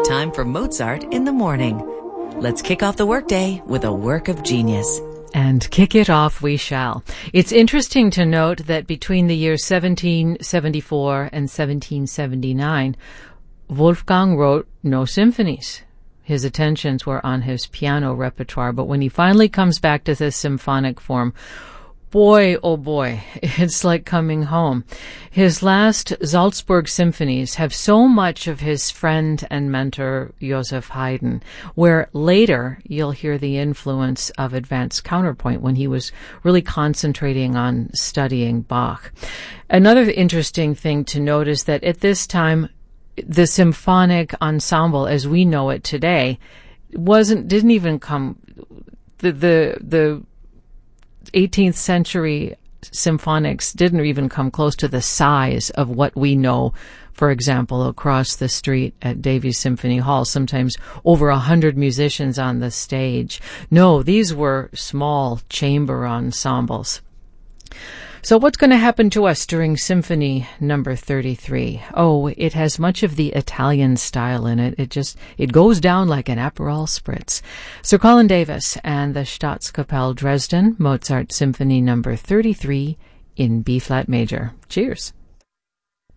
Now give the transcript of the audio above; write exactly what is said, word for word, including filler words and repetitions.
time for Mozart in the morning. Let's kick off the workday with a work of genius. And kick it off we shall. It's interesting to note that between the years seventeen seventy-four and seventeen seventy-nine, Wolfgang wrote no symphonies. His attentions were on his piano repertoire, but when he finally comes back to this symphonic form, boy, oh boy, it's like coming home. His last Salzburg symphonies have so much of his friend and mentor Joseph Haydn, where later you'll hear the influence of advanced counterpoint when he was really concentrating on studying Bach. Another interesting thing to note is that at this time, the symphonic ensemble as we know it today wasn't, didn't even come, the, the, the eighteenth century symphonics didn't even come close to the size of what we know, for example, across the street at Davies Symphony Hall, sometimes over a hundred musicians on the stage. No, these were small chamber ensembles. So what's going to happen to us during Symphony number thirty-three? Oh, it has much of the Italian style in it. It just, it goes down like an Aperol Spritz. Sir Colin Davis and the Staatskapelle Dresden, Mozart Symphony number thirty-three in B-flat major. Cheers.